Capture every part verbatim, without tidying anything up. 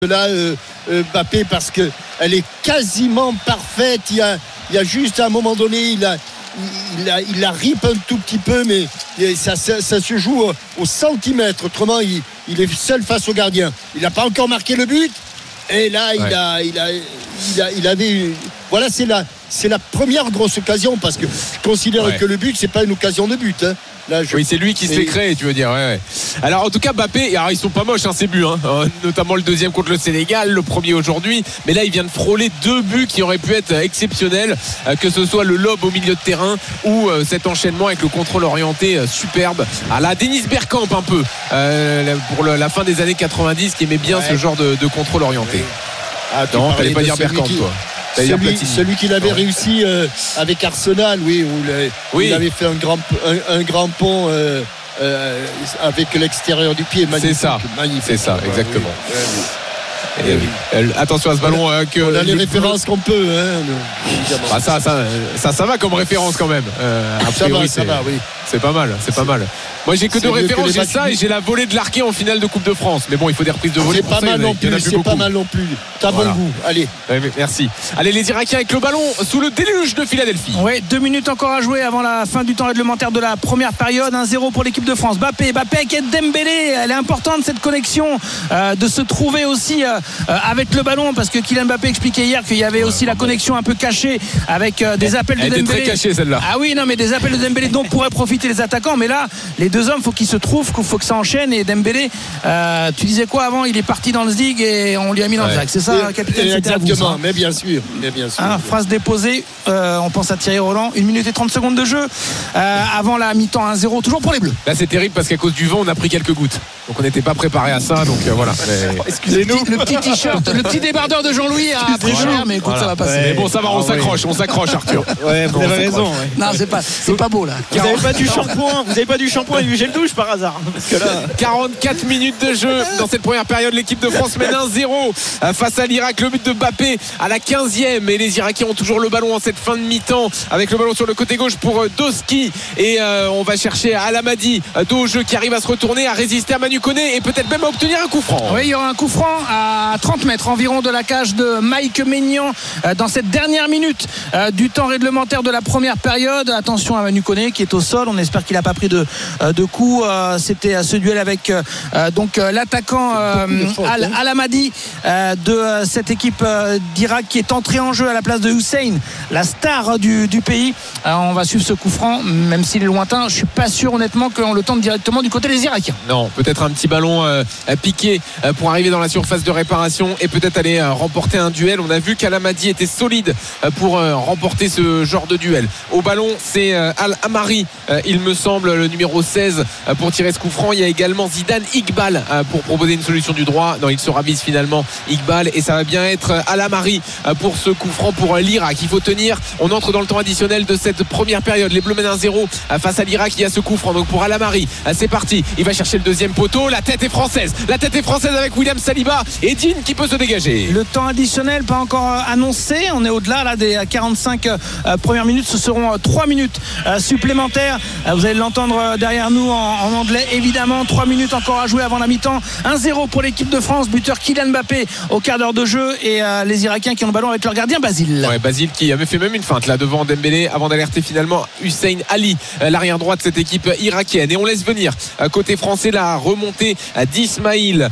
là euh, euh, Mbappé parce que elle est quasiment parfaite. Il y a, il y a juste à un moment donné il a il la, il la rip un tout petit peu, mais ça, ça, ça se joue au, au centimètre. Autrement il, il est seul face au gardien. Il n'a pas encore marqué le but et là il, ouais. a, il, a, il, a, il avait une... voilà c'est la, c'est la première grosse occasion parce que je considère ouais. que le but c'est pas une occasion de but hein. Là, je... Oui, c'est lui qui se l'est créé, tu veux dire. Ouais, ouais. Alors, en tout cas, Mbappé, alors, ils sont pas moches, hein, ces buts, hein, euh, notamment le deuxième contre le Sénégal, le premier aujourd'hui. Mais là, il vient de frôler deux buts qui auraient pu être exceptionnels, euh, que ce soit le lob au milieu de terrain ou euh, cet enchaînement avec le contrôle orienté euh, superbe. À la Dennis Bergkamp, un peu, euh, pour le, la fin des années quatre-vingt-dix, qui aimait bien ouais. ce genre de, de contrôle orienté. Oui. Ah, non, t'allais pas dire Bergkamp, qui... toi. Celui, celui qu'il avait ouais. réussi euh, avec Arsenal, oui, où le, oui. il avait fait un grand, un, un grand pont euh, euh, avec l'extérieur du pied. Magnifique, c'est ça, magnifique. C'est ça, exactement. Oui, oui, oui. Et, euh, attention à ce ballon. On a, euh, que on a les références qu'on peut. Hein, bah ça, ça, ça, ça va comme référence quand même. Euh, a priori, ça va, ça va, oui. C'est pas mal, c'est, c'est pas mal. Moi, j'ai que deux références. J'ai ça et j'ai la volée de l'Arqué en finale de Coupe de France. Mais bon, il faut des reprises de volée. C'est pas mal non plus. C'est pas mal non plus. T'as bon goût. Allez. Merci. Allez, les Irakiens avec le ballon sous le déluge de Philadelphie. Oui, deux minutes encore à jouer avant la fin du temps réglementaire de la première période. un zéro pour l'équipe de France. Mbappé, Mbappé avec Dembélé. Elle est importante cette connexion euh, de se trouver aussi euh, avec le ballon parce que Kylian Mbappé expliquait hier qu'il y avait aussi la connexion un peu cachée avec euh, des appels de Elle Dembélé. Elle était très cachée celle-là. Ah oui, non, mais des appels de Dembélé dont pourraient profiter les attaquants. Mais là, les deux hommes, faut qu'ils se trouvent, qu'il faut que ça enchaîne. Et Dembélé, euh, tu disais quoi avant? Il est parti dans le zig et on lui a mis dans ouais. le sac. C'est ça, et, capitaine? Et exactement, mais bien sûr. Mais bien sûr. Ah, phrase déposée. Euh, on pense à Thierry Roland. une minute et trente secondes de jeu euh, avant la mi-temps. un zéro, toujours pour les Bleus. Là, c'est terrible parce qu'à cause du vent, on a pris quelques gouttes. Donc, on n'était pas préparé à ça. Donc, euh, voilà. Mais... Excusez-nous. Le petit, le petit t-shirt, le petit débardeur de Jean-Louis a pris cher, mais écoute, voilà. ça va passer. Ouais. Mais bon, ça va, on ah, s'accroche, ouais. on s'accroche, Arthur. Ouais, vous avez raison. Ouais. Non, c'est pas, c'est pas beau là. Vous n'avez pas du shampoing, vous avez pas du shampoing et du gel douche par hasard? Parce que là... quarante-quatre minutes de jeu dans cette première période. L'équipe de France mène un zéro face à l'Irak. Le but de Mbappé à la quinzième. Et les Irakiens ont toujours le ballon en cette fin de mi-temps. Avec le ballon sur le côté gauche pour Doski. Et euh, on va chercher Alamadi, dos au jeu, qui arrive à se retourner, à résister à Manu Koné et peut-être même à obtenir un coup franc. Oui, il y aura un coup franc à trente mètres environ de la cage de Mike Maignan dans cette dernière minute du temps réglementaire de la première période. Attention à Manu Koné qui est au sol. On espère qu'il n'a pas pris de, de coups. C'était ce duel avec donc l'attaquant Al Alamadi de cette équipe d'Irak qui est entré en jeu à la place de Hussein, la star du, du pays. On va suivre ce coup franc, même s'il est lointain. Je suis pas sûr honnêtement qu'on le tente directement du côté des Irakiens. Non, peut-être un petit ballon euh, piqué euh, pour arriver dans la surface de réparation et peut-être aller euh, remporter un duel. On a vu qu'Alamadi était solide euh, pour euh, remporter ce genre de duel. Au ballon, c'est euh, Al-Amari, euh, il me semble, le numéro seize euh, pour tirer ce coup franc. Il y a également Zidane Iqbal euh, pour proposer une solution du droit. Non, il se ravise finalement Iqbal et ça va bien être euh, Al-Amari euh, pour ce coup franc pour euh, l'Irak. Il faut tenir. On entre dans le temps additionnel de cette première période. Les Bleus mènent un zéro euh, face à l'Irak. Il y a ce coup franc donc pour Al-Amari. Euh, c'est parti. Il va chercher le deuxième poteau. La tête est française. La tête est française avec William Saliba et Dean qui peut se dégager. Le temps additionnel pas encore annoncé. On est au-delà là des quarante-cinq euh, premières minutes. Ce seront euh, trois minutes euh, supplémentaires. Euh, vous allez l'entendre derrière nous en, en anglais évidemment. trois minutes encore à jouer avant la mi-temps. un zéro pour l'équipe de France. Buteur Kylian Mbappé au quart d'heure de jeu et euh, les Irakiens qui ont le ballon avec leur gardien Basile. Ouais, Basile qui avait fait même une feinte là devant Dembélé avant d'alerter finalement Hussein Ali, l'arrière droit de cette équipe irakienne. Et on laisse venir côté français la remontée d'Ismaïl,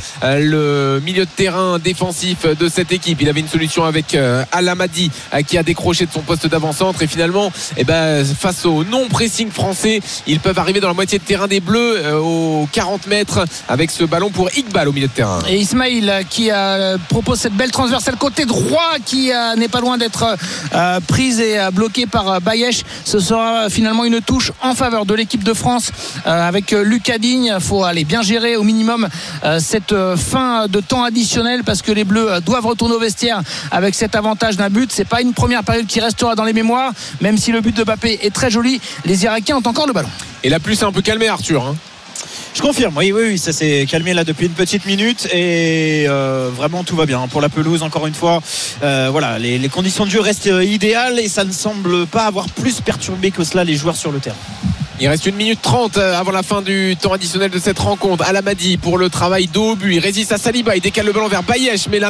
le milieu de terrain défensif de cette équipe. Il avait une solution avec Alamadi qui a décroché de son poste d'avant-centre et finalement eh ben, face au non-pressing français, ils peuvent arriver dans la moitié de terrain des Bleus aux quarante mètres avec ce ballon pour Iqbal au milieu de terrain. Et Ismaïl qui euh, propose cette belle transversale côté droit qui euh, n'est pas loin d'être euh, prise et euh, bloquée par euh, Bayesh. Ce sera finalement une touche en faveur de l'équipe de France euh, avec euh, Lucas Digne. Il faut aller bien gérer au minimum euh, cette euh, fin de temps additionnel parce que les Bleus euh, doivent retourner au vestiaire avec cet avantage d'un but. C'est pas une première période qui restera dans les mémoires, même si le but de Mbappé est très joli. Les Irakiens ont encore le ballon. Et la pluie s'est un peu calmée, Arthur, hein. Je confirme, oui, oui, oui, ça s'est calmé là depuis une petite minute et euh, vraiment tout va bien pour la pelouse. Encore une fois, euh, voilà, les, les conditions de jeu restent idéales et ça ne semble pas avoir plus perturbé que cela les joueurs sur le terrain. Il reste une minute trente avant la fin du temps additionnel de cette rencontre. Al Amadi pour le travail dos au but. Il résiste à Saliba. Il décale le ballon vers Bayesh, mais là